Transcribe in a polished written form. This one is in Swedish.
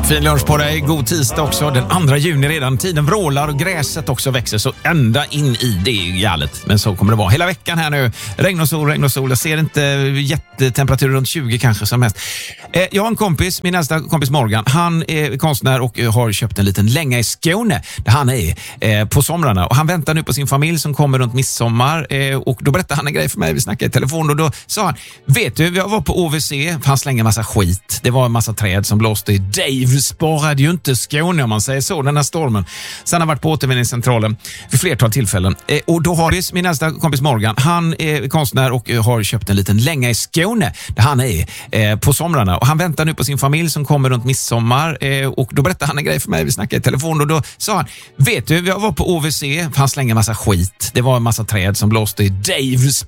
Fin lunch på dig, god tisdag också. Den 2 juni redan, tiden vrålar och gräset också växer så ända in i det är galet. Men så kommer det vara hela veckan här nu. Regn och sol. Jag ser inte jättetemperatur runt 20 kanske som mest. Jag har en kompis, min nästa kompis Morgan. Han är konstnär och har köpt en liten länga i Skåne där han är på somrarna. Och han väntar nu på sin familj som kommer runt midsommar. Och då berättade han en grej för mig, vi snackade i telefon och då sa han, vet du, jag var på OVC, han slänger en massa skit. Det var en massa träd som blåste i Dave sparade ju inte Skåne om man säger så, den här stormen. Sen har varit på återvinningscentralen vid flertal tillfällen. Och då har vi min nästa kompis Morgan. Han är konstnär och har köpt en liten länga i Skåne där han är på somrarna. Och han väntar nu på sin familj som kommer runt midsommar. Och då berättade han en grej för mig, vi snackade i telefon och då sa han, vet du, jag var på OVC, han slänger en massa skit. Det var en massa träd som blåste i Dave